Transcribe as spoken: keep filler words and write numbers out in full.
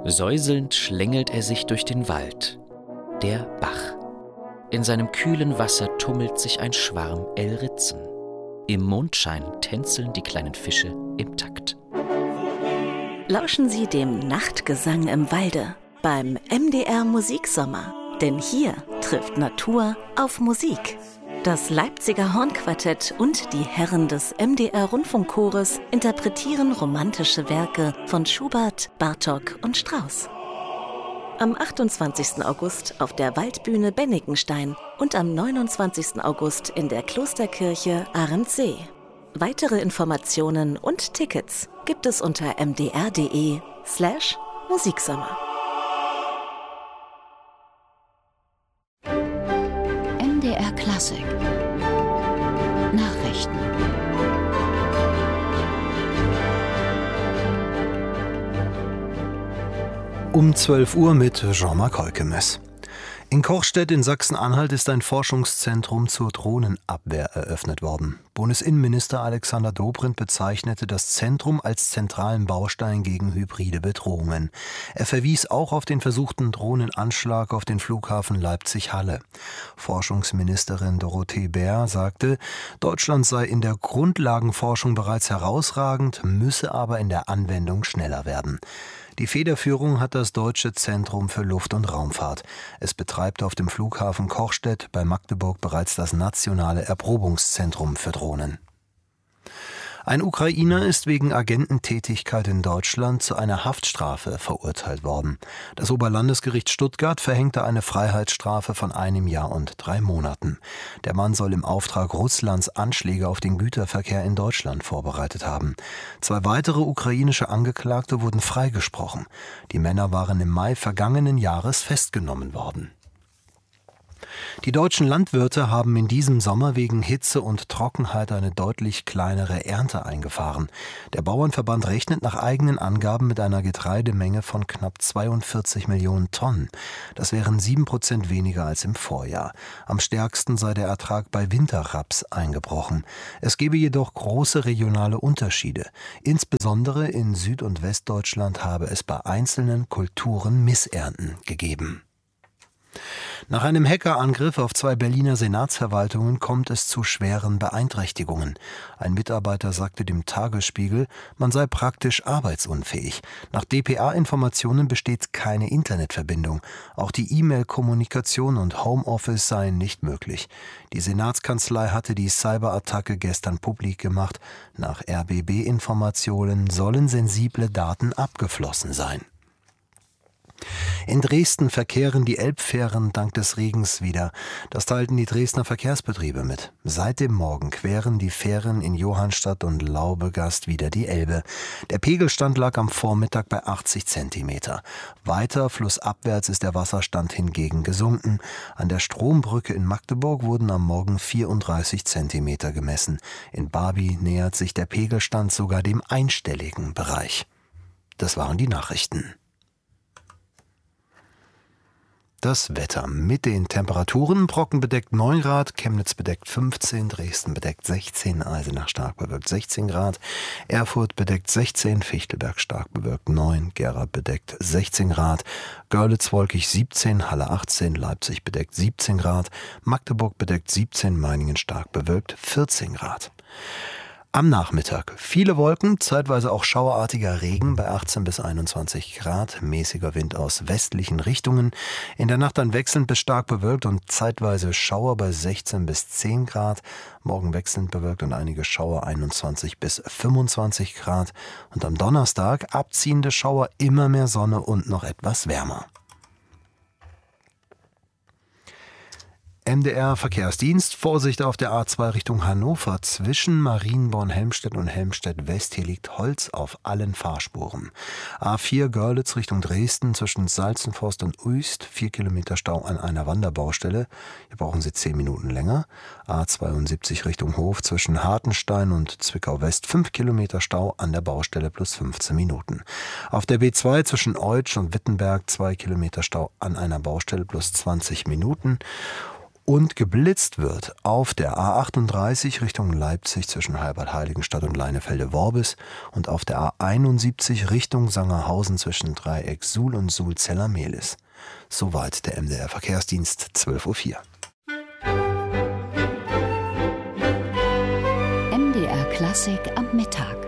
Säuselnd schlängelt er sich durch den Wald. Der Bach. In seinem kühlen Wasser tummelt sich ein Schwarm Elritzen. Im Mondschein tänzeln die kleinen Fische im Takt. Lauschen Sie dem Nachtgesang im Walde beim M D R Musiksommer. Denn hier trifft Natur auf Musik. Das Leipziger Hornquartett und die Herren des M D R Rundfunkchores interpretieren romantische Werke von Schubert, Bartók und Strauss. Am achtundzwanzigsten August auf der Waldbühne Bennigenstein und am neunundzwanzigsten August in der Klosterkirche Arendsee. Weitere Informationen und Tickets gibt es unter mdr.de slash Musiksommer. M D R Klassik Nachrichten. Um zwölf Uhr mit Jean-Marc Heukemes. In Kochstedt in Sachsen-Anhalt ist ein Forschungszentrum zur Drohnenabwehr eröffnet worden. Bundesinnenminister Alexander Dobrindt bezeichnete das Zentrum als zentralen Baustein gegen hybride Bedrohungen. Er verwies auch auf den versuchten Drohnenanschlag auf den Flughafen Leipzig-Halle. Forschungsministerin Dorothee Bär sagte, Deutschland sei in der Grundlagenforschung bereits herausragend, müsse aber in der Anwendung schneller werden. Die Federführung hat das Deutsche Zentrum für Luft- und Raumfahrt. Es betreibt auf dem Flughafen Kochstedt bei Magdeburg bereits das nationale Erprobungszentrum für Drohnen. Ein Ukrainer ist wegen Agententätigkeit in Deutschland zu einer Haftstrafe verurteilt worden. Das Oberlandesgericht Stuttgart verhängte eine Freiheitsstrafe von einem Jahr und drei Monaten. Der Mann soll im Auftrag Russlands Anschläge auf den Güterverkehr in Deutschland vorbereitet haben. Zwei weitere ukrainische Angeklagte wurden freigesprochen. Die Männer waren im Mai vergangenen Jahres festgenommen worden. Die deutschen Landwirte haben in diesem Sommer wegen Hitze und Trockenheit eine deutlich kleinere Ernte eingefahren. Der Bauernverband rechnet nach eigenen Angaben mit einer Getreidemenge von knapp zweiundvierzig Millionen Tonnen. Das wären sieben Prozent weniger als im Vorjahr. Am stärksten sei der Ertrag bei Winterraps eingebrochen. Es gebe jedoch große regionale Unterschiede. Insbesondere in Süd- und Westdeutschland habe es bei einzelnen Kulturen Missernten gegeben. Nach einem Hackerangriff auf zwei Berliner Senatsverwaltungen kommt es zu schweren Beeinträchtigungen. Ein Mitarbeiter sagte dem Tagesspiegel, man sei praktisch arbeitsunfähig. Nach D P A-Informationen besteht keine Internetverbindung. Auch die E-Mail-Kommunikation und Homeoffice seien nicht möglich. Die Senatskanzlei hatte die Cyberattacke gestern publik gemacht. Nach R B B-Informationen sollen sensible Daten abgeflossen sein. In Dresden verkehren die Elbfähren dank des Regens wieder. Das teilten die Dresdner Verkehrsbetriebe mit. Seit dem Morgen queren die Fähren in Johannstadt und Laubegast wieder die Elbe. Der Pegelstand lag am Vormittag bei achtzig Zentimeter. Weiter flussabwärts ist der Wasserstand hingegen gesunken. An der Strombrücke in Magdeburg wurden am Morgen vierunddreißig Zentimeter gemessen. In Barby nähert sich der Pegelstand sogar dem einstelligen Bereich. Das waren die Nachrichten. Das Wetter mit den Temperaturen: Brocken bedeckt neun Grad, Chemnitz bedeckt fünfzehn, Dresden bedeckt sechzehn, Eisenach stark bewölkt sechzehn Grad, Erfurt bedeckt sechzehn, Fichtelberg stark bewölkt neun, Gera bedeckt sechzehn Grad, Görlitz wolkig siebzehn, Halle achtzehn, Leipzig bedeckt siebzehn Grad, Magdeburg bedeckt siebzehn, Meiningen stark bewölkt vierzehn Grad. Am Nachmittag viele Wolken, zeitweise auch schauerartiger Regen bei achtzehn bis einundzwanzig Grad, mäßiger Wind aus westlichen Richtungen. In der Nacht dann wechselnd bis stark bewölkt und zeitweise Schauer bei sechzehn bis zehn Grad. Morgen wechselnd bewölkt und einige Schauer einundzwanzig bis fünfundzwanzig Grad. Und am Donnerstag abziehende Schauer, immer mehr Sonne und noch etwas wärmer. M D R Verkehrsdienst, Vorsicht auf der A zwei Richtung Hannover zwischen Marienborn-Helmstedt und Helmstedt-West. Hier liegt Holz auf allen Fahrspuren. A vier Görlitz Richtung Dresden zwischen Salzenforst und Uist, vier Kilometer Stau an einer Wanderbaustelle. Hier brauchen Sie zehn Minuten länger. A zweiundsiebzig Richtung Hof zwischen Hartenstein und Zwickau-West, fünf Kilometer Stau an der Baustelle plus fünfzehn Minuten. Auf der B zwei zwischen Eutsch und Wittenberg, zwei Kilometer Stau an einer Baustelle plus zwanzig Minuten. Und geblitzt wird auf der A achtunddreißig Richtung Leipzig zwischen Halbert-Heiligenstadt und Leinefelde-Worbis und auf der A einundsiebzig Richtung Sangerhausen zwischen Dreieck Suhl und Suhl-Zellermehlis. Soweit der M D R Verkehrsdienst, zwölf Uhr vier. M D R Klassik am Mittag.